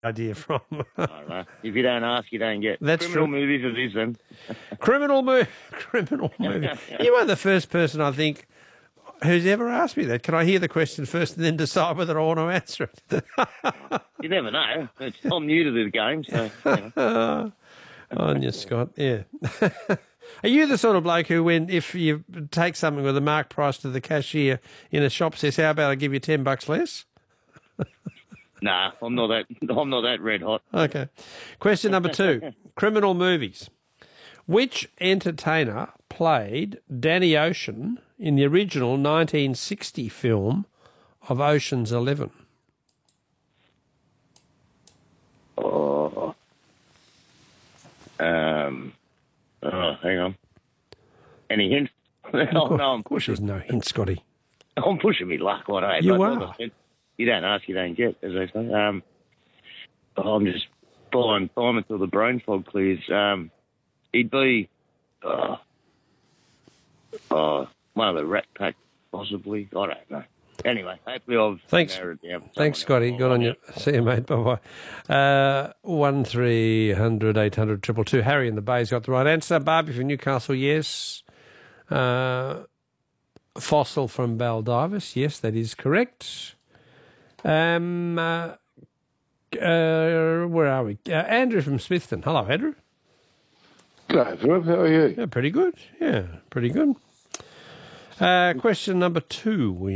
idea from? I don't know. If you don't ask, you don't get. That's Criminal true. movies it is then. Criminal movie. You are the first person, I think, who's ever asked me that. Can I hear the question first and then decide whether I want to answer it? You never know. I'm new to the game, so. You know. On you, Scott. Yeah. Are you the sort of bloke who, if you take something with a marked price to the cashier in a shop, says, "How about I give you $10 less"? Nah, I'm not that red hot. Okay. Question number 2. Criminal movies. Which entertainer played Danny Ocean in the original 1960 film of Ocean's 11? Hang on. Any hints? Of course there's no hint, Scotty. I'm pushing me luck, what I. You but are. Like I said, you don't ask, you don't get, as they say. I'm just buying time until the brain fog clears. He'd be one of the Rat Pack, possibly. I don't know. Anyway, hopefully I've narrowed it down. Thanks, Scotty. Good on you. See you, mate. Bye-bye. 1300 800 222. Harry in the Bay's got the right answer. Barbie from Newcastle, yes. Fossil from Baldivis, yes, that is correct. Where are we? Andrew from Smithton. Hello, Andrew. Hello, Philip. How are you? Yeah, pretty good. Yeah, pretty good. Question number 2.